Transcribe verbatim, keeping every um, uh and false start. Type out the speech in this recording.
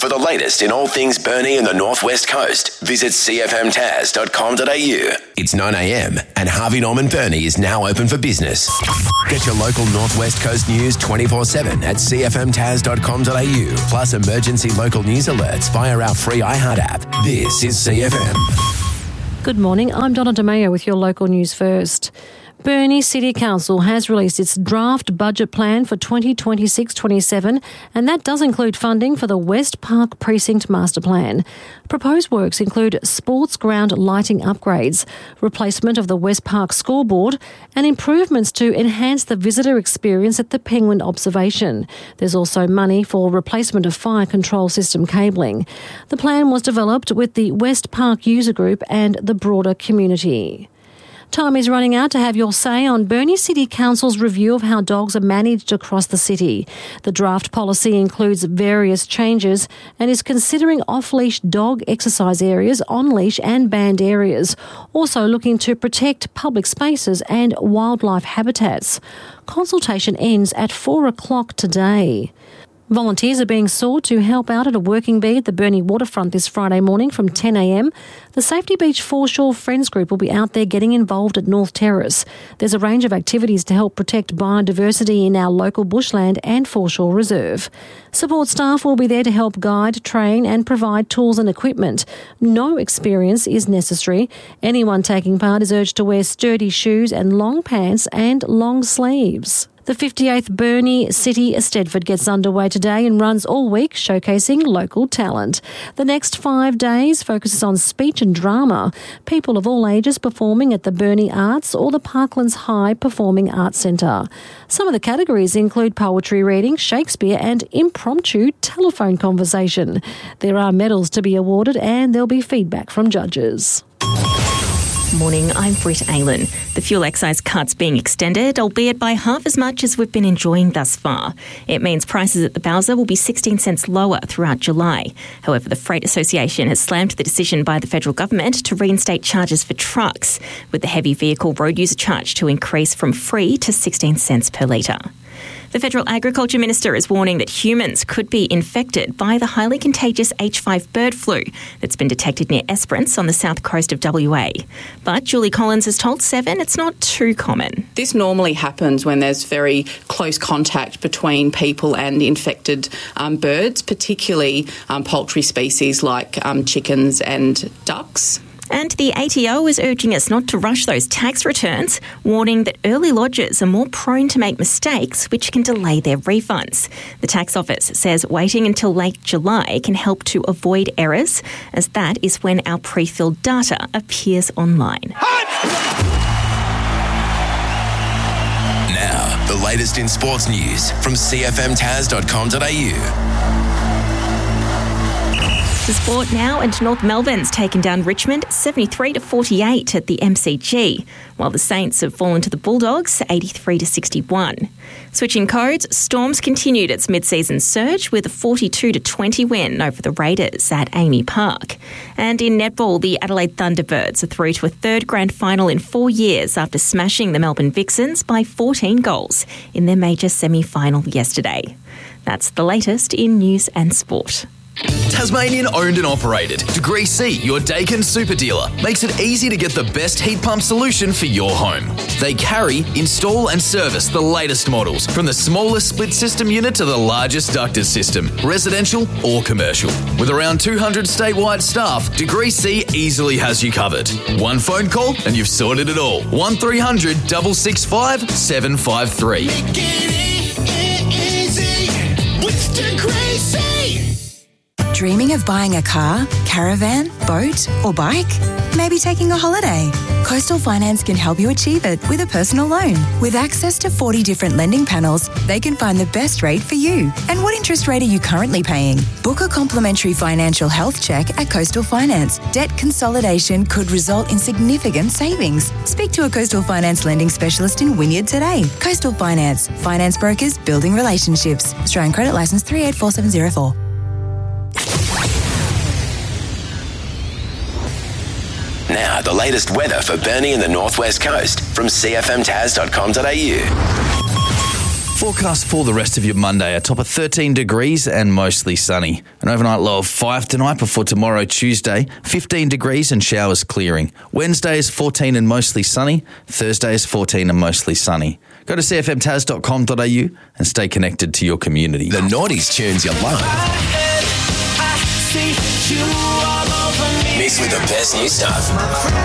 For the latest in all things Burnie and the Northwest Coast, visit c f m taz dot com dot a u. It's nine a m and Harvey Norman Burnie is now open for business. Get your local Northwest Coast news twenty-four seven at c f m taz dot com dot a u, plus emergency local news alerts via our free iHeart app. This is C F M. Good morning, I'm Donna DeMayo with your local news first. Burnie City Council has released its draft budget plan for twenty twenty-six twenty-seven, and that does include funding for the West Park Precinct Master Plan. Proposed works include sports ground lighting upgrades, replacement of the West Park scoreboard, and improvements to enhance the visitor experience at the Penguin Observation. There's also money for replacement of fire control system cabling. The plan was developed with the West Park user group and the broader community. Time is running out to have your say on Burnie City Council's review of how dogs are managed across the city. The draft policy includes various changes and is considering off-leash dog exercise areas, on-leash and banned areas, also looking to protect public spaces and wildlife habitats. Consultation ends at four o'clock today. Volunteers are being sought to help out at a working bee at the Burnie waterfront this Friday morning from ten a m. The Safety Beach Foreshore Friends Group will be out there getting involved at North Terrace. There's a range of activities to help protect biodiversity in our local bushland and foreshore reserve. Support staff will be there to help guide, train and provide tools and equipment. No experience is necessary. Anyone taking part is urged to wear sturdy shoes and long pants and long sleeves. The fifty-eighth Burnie City Eisteddfod gets underway today and runs all week, showcasing local talent. The next five days focuses on speech and drama, people of all ages performing at the Burnie Arts or the Parklands High Performing Arts Centre. Some of the categories include poetry reading, Shakespeare and impromptu telephone conversation. There are medals to be awarded and there'll be feedback from judges. Morning, I'm Britt Aylan. The fuel excise cut's being extended, albeit by half as much as we've been enjoying thus far. It means prices at the Bowser will be sixteen cents lower throughout July. However, the Freight Association has slammed the decision by the federal government to reinstate charges for trucks, with the heavy vehicle road user charge to increase from free to sixteen cents per litre. The Federal Agriculture Minister is warning that humans could be infected by the highly contagious H five bird flu that's been detected near Esperance on the south coast of W A. But Julie Collins has told Seven it's not too common. This normally happens when there's very close contact between people and infected um, birds, particularly um, poultry species like um, chickens and ducks. And the A T O is urging us not to rush those tax returns, warning that early lodgers are more prone to make mistakes, which can delay their refunds. The tax office says waiting until late July can help to avoid errors, as that is when our pre-filled data appears online. Now, the latest in sports news from c f m taz dot com dot a u. To sport now, and North Melbourne's taken down Richmond seventy-three to forty-eight at the M C G, while the Saints have fallen to the Bulldogs eighty-three to sixty-one. Switching codes, Storms continued its mid-season surge with a forty-two to twenty win over the Raiders at Amy Park. And in netball, the Adelaide Thunderbirds are through to a third grand final in four years after smashing the Melbourne Vixens by fourteen goals in their major semi-final yesterday. That's the latest in news and sport. Tasmanian owned and operated, Degree C, your Daikin super dealer, makes it easy to get the best heat pump solution for your home. They carry, install and service the latest models, from the smallest split system unit to the largest ducted system, residential or commercial. With around two hundred statewide staff, Degree C easily has you covered. One phone call and you've sorted it all. one three hundred, six six five, seven five three. Make it easy with Degree C. Dreaming of buying a car, caravan, boat or bike? Maybe taking a holiday? Coastal Finance can help you achieve it with a personal loan. With access to forty different lending panels, they can find the best rate for you. And what interest rate are you currently paying? Book a complimentary financial health check at Coastal Finance. Debt consolidation could result in significant savings. Speak to a Coastal Finance lending specialist in Wynyard today. Coastal Finance. Finance brokers building relationships. Australian Credit Licence three eight four seven zero four. Now, the latest weather for Burnie and the Northwest Coast from c f m taz dot com dot a u. Forecast for the rest of your Monday, a top of thirteen degrees and mostly sunny. An overnight low of five tonight before tomorrow, Tuesday, fifteen degrees and showers clearing. Wednesday is fourteen and mostly sunny. Thursday is fourteen and mostly sunny. Go to c f m tas dot com dot a u and stay connected to your community. The noughties tunes you love. Mixed with the best new stuff.